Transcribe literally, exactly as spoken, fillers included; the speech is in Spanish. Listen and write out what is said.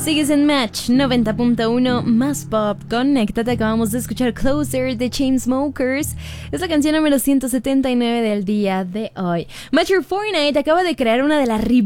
Sigues en Match noventa punto uno más pop. Conéctate, acabamos de escuchar Closer de Chainsmokers. Es la canción número ciento setenta y nueve del día de hoy. Matcher Fortnite acaba de crear una de las